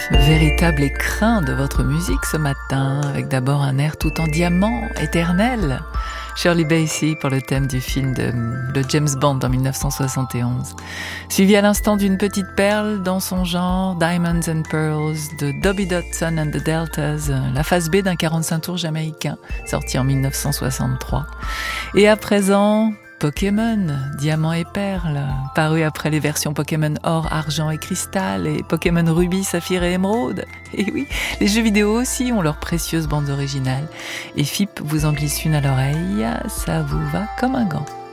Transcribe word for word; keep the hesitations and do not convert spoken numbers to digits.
véritable écrin de votre musique ce matin, avec d'abord un air tout en diamant, éternel. Shirley Bassey pour le thème du film de, de James Bond en dix-neuf cent soixante et onze. Suivi à l'instant d'une petite perle dans son genre, Diamonds and Pearls de Dobby Dodson and the Deltas, la phase B d'un quarante-cinq tours jamaïcain, sorti en dix-neuf cent soixante-trois. Et à présent, Pokémon, Diamant et Perle, paru après les versions Pokémon Or, Argent et Cristal et Pokémon Rubis, Saphir et Émeraude. Et oui, les jeux vidéo aussi ont leurs précieuses bandes originales. Et F I P vous en glisse une à l'oreille, ça vous va comme un gant.